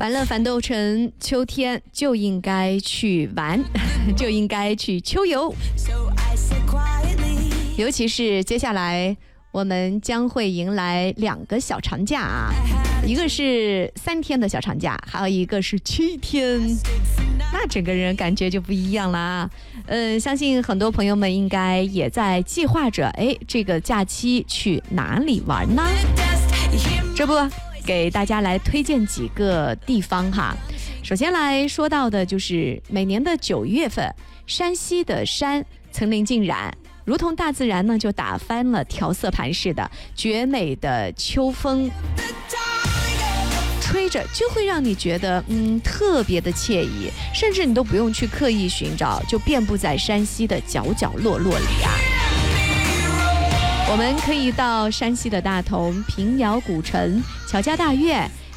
玩乐反斗城，秋天就应该去玩，就应该去秋游。尤其是接下来我们将会迎来2个小长假啊，一个是3天的小长假，还有一个是7天，那整个人感觉就不一样啦。相信很多朋友们应该也在计划着，这个假期去哪里玩呢？这不给大家来推荐几个地方哈。首先来说到的就是每年的9月份，山西的山层林尽染，如同大自然呢就打翻了调色盘似的，绝美的秋风吹着就会让你觉得特别的惬意，甚至你都不用去刻意寻找，就遍布在山西的角角落落里啊。我们可以到山西的大同、平遥古城、乔家大院、